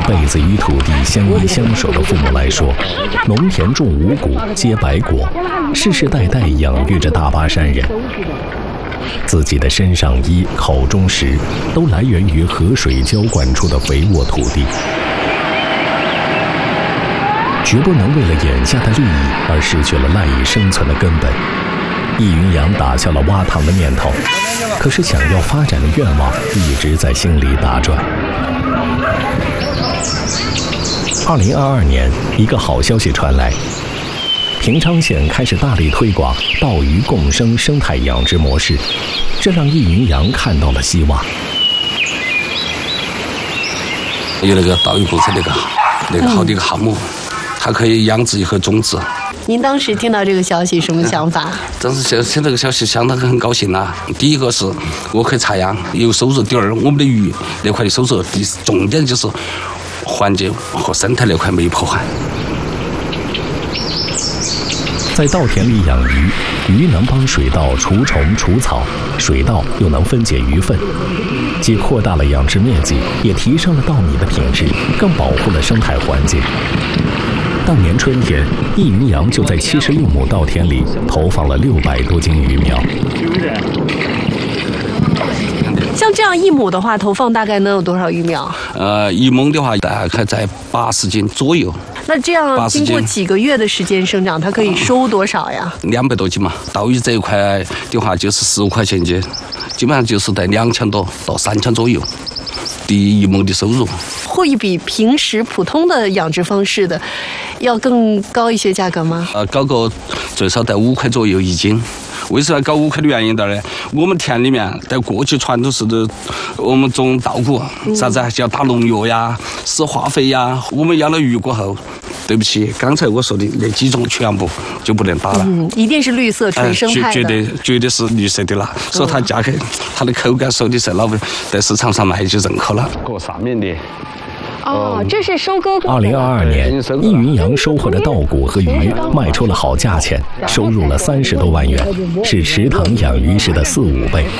辈子与土地相依相守的父母来说，农田种五谷结百果，世世代代养育着大巴山人。自己的身上衣、口中食，都来源于河水浇灌出的肥沃土地，绝不能为了眼下的利益而失去了赖以生存的根本。易云阳打消了挖塘的念头，可是想要发展的愿望一直在心里打转。2022年，一个好消息传来，平昌县开始大力推广稻鱼共生生态养殖模式，这让易云阳看到了希望。 有那个稻鱼共生那个好的一个项目，它可以养殖和种植。 您当时听到这个消息什么想法？ 当时听这个消息相当很高兴啊。第一个是我可以插秧有收入，第二我们的鱼那块的收入，重点就是环境和生态那块没破坏。 在稻田里养鱼，鱼能帮水稻除虫除草，水稻又能分解鱼粪，既扩大了养殖面积，也提升了稻米的品质，更保护了生态环境。当年春天，易云阳就在76亩稻田里投放了600多斤鱼苗。 像这样1亩的话，投放大概能有多少鱼苗 ？1亩的话，大概在80斤左右。 那这样经过几个月的时间生长，它可以收多少呀 ？200多斤嘛。稻鱼这一块的话，就是15块钱斤，基本上就是在2000多到3000左右。第1亩的收入会比平时普通的养殖方式的要更高一些价格吗？ 高个最少在5块左右一斤。为什么要搞5块的原因呢？我们田里面在过去传统式的，我们种稻谷，啥子就要打农药呀、施化肥呀。我们养了鱼过后，对不起，刚才我说的那几种全部就不能打了。 一定是绿色纯生态的， 绝对是绿色的了。所以它价格、它的口感、熟的时候，在市场上卖就认可了。过上面的。 这是收割。 2022年，易云阳收获的稻谷和鱼卖出了好价钱，收入了30多万元，是池塘养鱼时的4、5倍。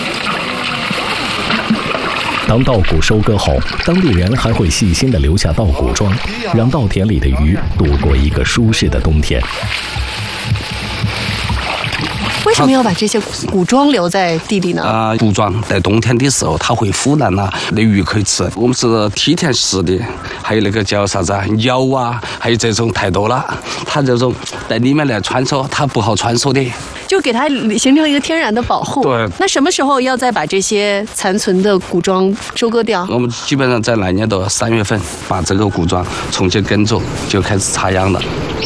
当稻谷收割后，当地人还会细心地留下稻谷桩，让稻田里的鱼度过一个舒适的冬天。 为什么要把这些谷桩留在地里呢？ 谷桩在冬天的时候它会腐烂啊，那鱼可以吃。我们是梯田式的，还有那个叫啥子鸟啊，还有这种太多了。它这种在里面来穿梭，它不好穿梭的， 就给它形成一个天然的保护。 对。 那什么时候要再把这些残存的谷桩收割掉？ 我们基本上在来年的3月份把这个谷桩重新耕种，就开始插秧了。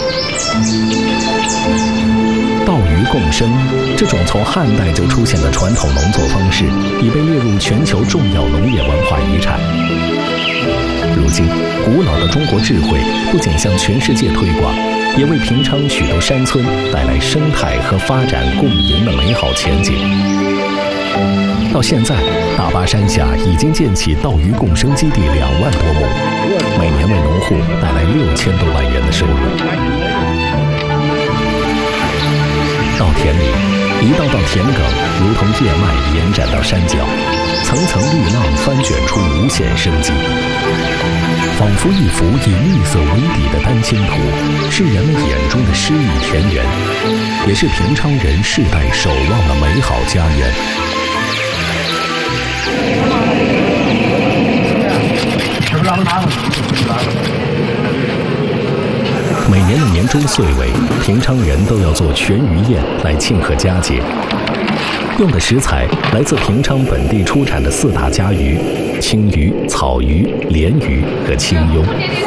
稻鱼共生，这种从汉代就出现的传统农作方式，已被列入全球重要农业文化遗产。如今，古老的中国智慧不仅向全世界推广，也为平昌许多山村带来生态和发展共赢的美好前景。到现在，大巴山下已经建起稻鱼共生基地2万多亩，每年为农户带来6000多万元的收入。稻田里，一道道田埂如同叶脉延展到山脚，层层绿浪翻卷出无限生机，仿佛一幅以绿色为底的丹青图，是人们眼中的诗意田园，也是平昌人世代守望的美好家园。每年的年终岁尾，平昌人都要做全鱼宴来庆贺佳节。用的食材来自平昌本地出产的4大家鱼：青鱼、草鱼、鲢鱼和青鳙。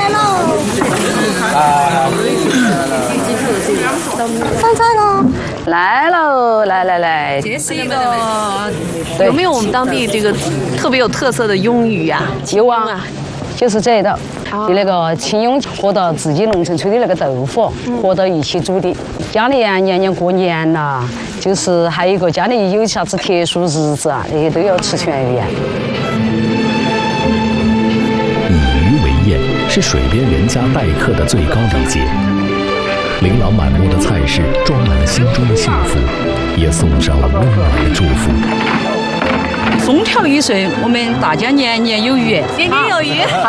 上菜了， 来喽，来， 这是一个有没有我们当地这个特别有特色的鳙鱼呀？ 有啊，就是这一道。的那个青鳙和到自己农村吹的那个豆腐和到一起煮的。家里啊，年年过年呐，就是还有一个家里有啥子特殊日子啊，那些都要吃全鱼。 以鱼为宴是水边人家待客的最高礼节。琳琅满目的菜式装满了心中的幸福，也送上了温暖的祝福。 风调雨顺，我们大家年年有余， 年年有余。